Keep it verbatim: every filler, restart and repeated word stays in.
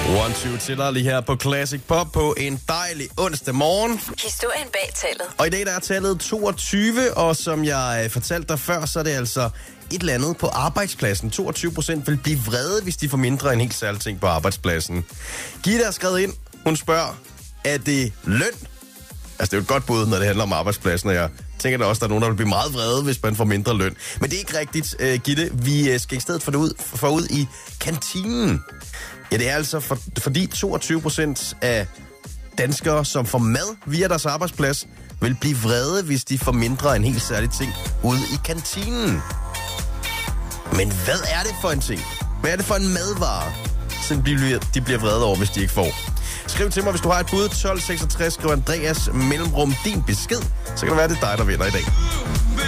One, two til lige her på Classic Pop på en dejlig onsdag morgen. Historien bag tallet. Og i dag der er tallet toogtyve, og som jeg fortalte dig før, så er det altså et eller andet på arbejdspladsen. toogtyve procent vil blive vrede, hvis de får mindre end helt særlig ting på arbejdspladsen. Gitte er skrevet ind. Hun spørger, er det løn? Altså, det er jo et godt bud, når det handler om arbejdspladsen, og jeg tænker da også, at der er nogen, der vil blive meget vrede, hvis man får mindre løn. Men det er ikke rigtigt, uh, Gitte. Vi skal i stedet få det ud, for ud i kantinen. Ja, det er altså for, fordi toogtyve procent af danskere, som får mad via deres arbejdsplads, vil blive vrede, hvis de får mindre end helt særlige ting ude i kantinen. Men hvad er det for en ting? Hvad er det for en madvare, som de bliver, de bliver vrede over, hvis de ikke får? Skriv til mig, hvis du har et bud. tolv seksogtres, skriv Andreas mellemrum din besked. Så kan det være, det er dig, der vinder i dag.